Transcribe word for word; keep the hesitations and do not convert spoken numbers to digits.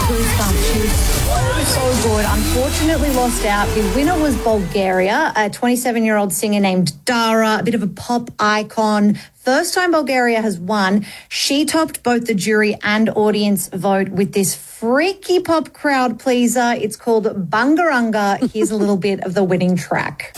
goosebumps. She was so, so good. Unfortunately lost out. The winner was Bulgaria, a twenty-seven-year-old singer named Dara, a bit of a pop icon. First time Bulgaria has won. She topped both the jury and audience vote with this freaky pop crowd pleaser. It's called Bungarunga. Here's a little bit of the winning track.